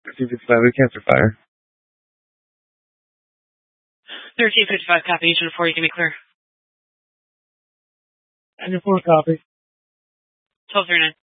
1355 to Cancer Fire. 1355 copy. Agent 4, you can be clear. Agent 4 copy. 1239.